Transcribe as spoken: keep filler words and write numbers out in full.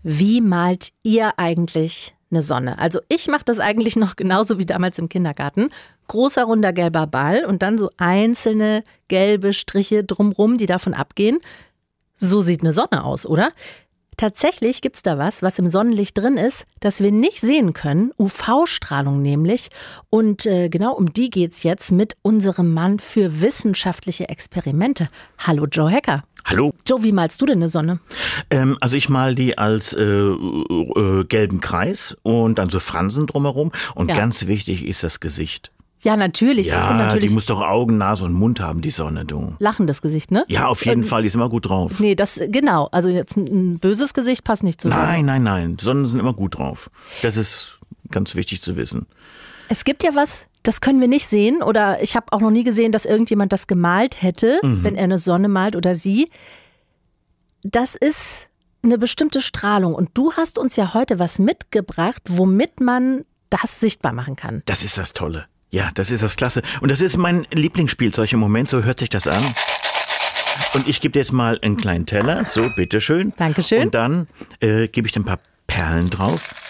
Wie malt ihr eigentlich eine Sonne? Also ich mache das eigentlich noch genauso wie damals im Kindergarten. Großer, runder, gelber Ball und dann so einzelne gelbe Striche drumrum, die davon abgehen. So sieht eine Sonne aus, oder? Tatsächlich gibt's da was, was im Sonnenlicht drin ist, das wir nicht sehen können. U V-Strahlung nämlich. Und äh, genau um die geht's jetzt mit unserem Mann für wissenschaftliche Experimente. Hallo Joe Hecker. Hallo. Joe, wie malst du denn eine Sonne? Ähm, also ich mal die als äh, äh, gelben Kreis und dann so Fransen drumherum. Und Ja. ganz wichtig ist das Gesicht. Ja, natürlich. Ja, und natürlich die muss doch Augen, Nase und Mund haben, die Sonne, du. lachendes Gesicht, ne? Ja, auf jeden Und, Fall, die ist immer gut drauf. Nee, das, genau. Also jetzt ein, ein böses Gesicht passt nicht zusammen. Nein, nein, nein, Sonnen sind immer gut drauf. Das ist ganz wichtig zu wissen. Es gibt ja was, das können wir nicht sehen oder ich habe auch noch nie gesehen, dass irgendjemand das gemalt hätte, mhm. wenn er eine Sonne malt oder sie. Das ist eine bestimmte Strahlung und du hast uns ja heute was mitgebracht, womit man das sichtbar machen kann. Das ist das Tolle. Ja, das ist das Klasse. Und das ist mein Lieblingsspielzeug im Moment, so hört sich das an. Und ich gebe dir jetzt mal einen kleinen Teller, so, bitteschön. Dankeschön. Und dann äh, gebe ich ein paar Perlen drauf.